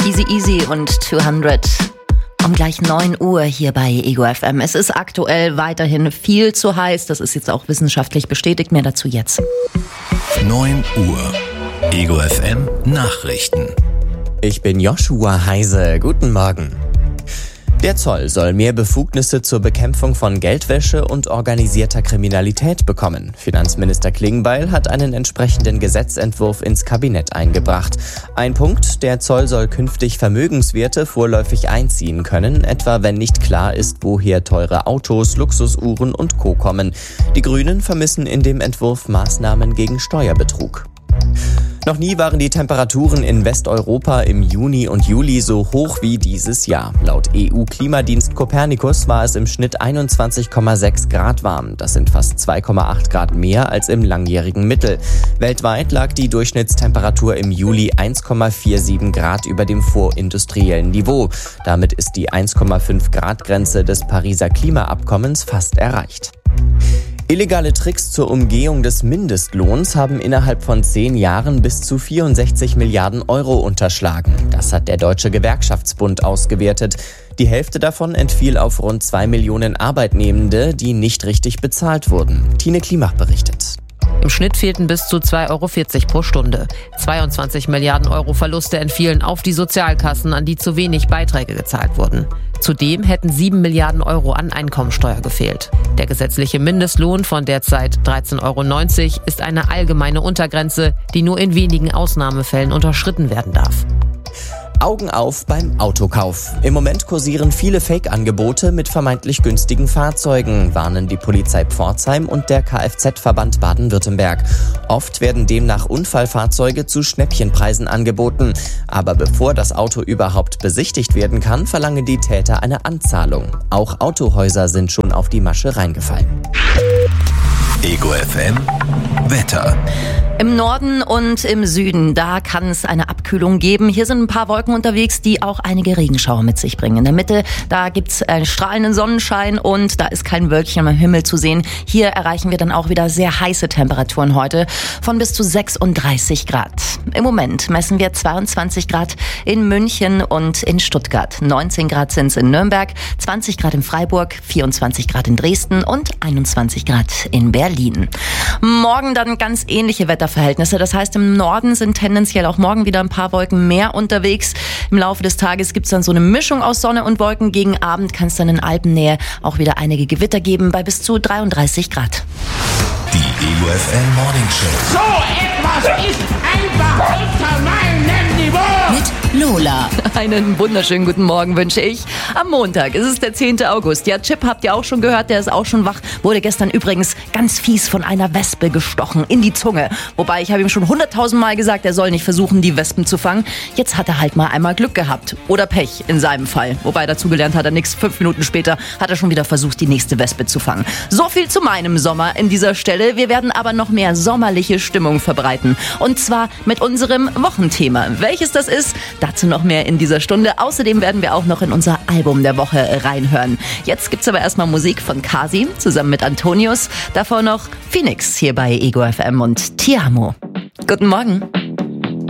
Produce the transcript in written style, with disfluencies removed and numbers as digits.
Easy Easy und 200. Um gleich 9 Uhr hier bei Ego FM. Es ist aktuell weiterhin viel zu heiß. Das ist jetzt auch wissenschaftlich bestätigt. Mehr dazu jetzt. 9 Uhr. Ego FM Nachrichten. Ich bin Joshua Heise. Guten Morgen. Der Zoll soll mehr Befugnisse zur Bekämpfung von Geldwäsche und organisierter Kriminalität bekommen. Finanzminister Klingbeil hat einen entsprechenden Gesetzentwurf ins Kabinett eingebracht. Ein Punkt: Der Zoll soll künftig Vermögenswerte vorläufig einziehen können, etwa wenn nicht klar ist, woher teure Autos, Luxusuhren und Co. kommen. Die Grünen vermissen in dem Entwurf Maßnahmen gegen Steuerbetrug. Noch nie waren die Temperaturen in Westeuropa im Juni und Juli so hoch wie dieses Jahr. Laut EU-Klimadienst Copernicus war es im Schnitt 21,6 Grad warm. Das sind fast 2,8 Grad mehr als im langjährigen Mittel. Weltweit lag die Durchschnittstemperatur im Juli 1,47 Grad über dem vorindustriellen Niveau. Damit ist die 1,5 Grad Grenze des Pariser Klimaabkommens fast erreicht. Illegale Tricks zur Umgehung des Mindestlohns haben innerhalb von 10 Jahren bis zu 64 Milliarden Euro unterschlagen. Das hat der Deutsche Gewerkschaftsbund ausgewertet. Die Hälfte davon entfiel auf rund 2 Millionen Arbeitnehmende, die nicht richtig bezahlt wurden. Tine Klimach berichtet. Im Schnitt fehlten bis zu 2,40 € pro Stunde. 22 Milliarden Euro Verluste entfielen auf die Sozialkassen, an die zu wenig Beiträge gezahlt wurden. Zudem hätten 7 Milliarden Euro an Einkommensteuer gefehlt. Der gesetzliche Mindestlohn von derzeit 13,90 € ist eine allgemeine Untergrenze, die nur in wenigen Ausnahmefällen unterschritten werden darf. Augen auf beim Autokauf. Im Moment kursieren viele Fake-Angebote mit vermeintlich günstigen Fahrzeugen, warnen die Polizei Pforzheim und der Kfz-Verband Baden-Württemberg. Oft werden demnach Unfallfahrzeuge zu Schnäppchenpreisen angeboten. Aber bevor das Auto überhaupt besichtigt werden kann, verlangen die Täter eine Anzahlung. Auch Autohäuser sind schon auf die Masche reingefallen. Ego FM Wetter. Im Norden und im Süden, da kann es eine Abkühlung geben. Hier sind ein paar Wolken unterwegs, die auch einige Regenschauer mit sich bringen. In der Mitte, da gibt's einen strahlenden Sonnenschein und da ist kein Wölkchen am Himmel zu sehen. Hier erreichen wir dann auch wieder sehr heiße Temperaturen heute von bis zu 36 Grad. Im Moment messen wir 22 Grad in München und in Stuttgart. 19 Grad sind es in Nürnberg, 20 Grad in Freiburg, 24 Grad in Dresden und 21 Grad in Berlin. Morgen dann ganz ähnliche Wetterverhältnisse. Das heißt, im Norden sind tendenziell auch morgen wieder ein paar Wolken mehr unterwegs. Im Laufe des Tages gibt es dann so eine Mischung aus Sonne und Wolken. Gegen Abend kann es dann in Alpennähe auch wieder einige Gewitter geben bei bis zu 33 Grad. Die Ego FM Morning Show. So etwas ist einfach unter meinem Niveau. Mit Lola. Einen wunderschönen guten Morgen wünsche ich. Am Montag ist es der 10. August. Ja, Chip habt ihr auch schon gehört, der ist auch schon wach. Wurde gestern übrigens ganz fies von einer Wespe gestochen in die Zunge. Wobei, ich habe ihm schon 100.000 Mal gesagt, er soll nicht versuchen, die Wespen zu fangen. Jetzt hat er halt mal einmal Glück gehabt. Oder Pech in seinem Fall. Wobei, dazugelernt hat er nichts. 5 Minuten später hat er schon wieder versucht, die nächste Wespe zu fangen. So viel zu meinem Sommer in dieser Stelle. Wir werden aber noch mehr sommerliche Stimmung verbreiten. Und zwar mit unserem Wochenthema. Welches das ist, dazu noch mehr in dieser Stunde. Außerdem werden wir auch noch in unser Album der Woche reinhören. Jetzt gibt's aber erstmal Musik von Kasi zusammen mit Antonius. Davor noch Phoenix hier bei Ego FM und Ti Amo. Guten Morgen.